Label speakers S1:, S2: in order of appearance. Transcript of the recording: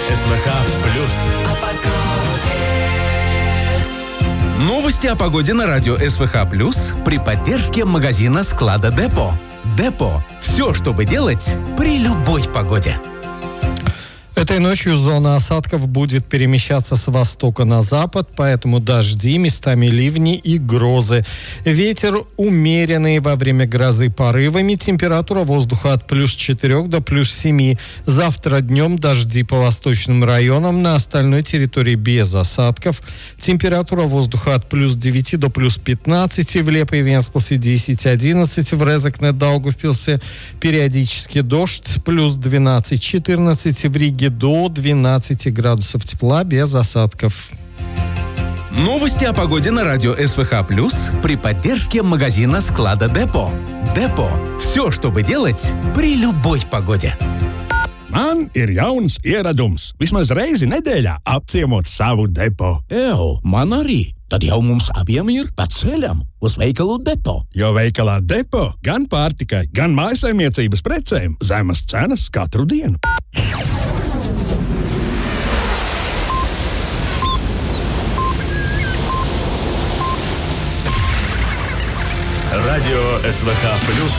S1: СВХ плюс.
S2: Новости о погоде на радио СВХ плюс при поддержке магазина склада Депо. Депо. Все, чтобы делать при любой погоде.
S3: Этой ночью зона осадков будет перемещаться с востока на запад, поэтому дожди, местами ливни и грозы. Ветер умеренный во время грозы порывами. Температура воздуха от плюс 4 до плюс 7. Завтра днем дожди по восточным районам, на остальной территории без осадков. Температура воздуха от плюс 9 до плюс 15. В Лепе и Венспилсе 10-11. В Резекне, Даугавпилсе периодически дождь. Плюс 12-14. В Риге до 12 градусов тепла без осадков.
S2: Новости о погоде на радио СВХ плюс при поддержке магазина склада Депо. Депо. Все, чтобы делать при любой погоде.
S4: Man ir jauns ieradums. Vismaz reizi nedēļā apciemot savu depo.
S5: Man arī. Tad jau mums abiem ir pa ceļam uz veikalu Depo.
S4: Jo veikalā Depo gan pārtikai, gan mājasaimniecības precēm zemas cenas katru dienu.
S1: Радио СВХ плюс